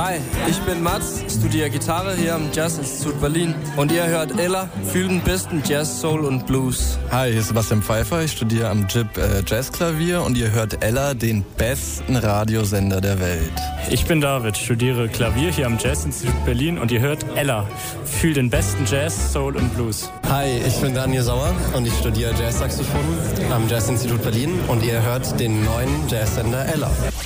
Hi, ich bin Mats, studiere Gitarre hier am Jazz-Institut Berlin und ihr hört Ella, fühlt den besten Jazz, Soul und Blues. Hi, hier ist Sebastian Pfeiffer, ich studiere am JIP Jazzklavier und ihr hört Ella, den besten Radiosender der Welt. Ich bin David, studiere Klavier hier am Jazz-Institut Berlin und ihr hört Ella, fühlt den besten Jazz, Soul und Blues. Hi, ich bin Daniel Sauer und ich studiere Jazzsaxophon am Jazz-Institut Berlin und ihr hört den neuen Jazzsender Ella.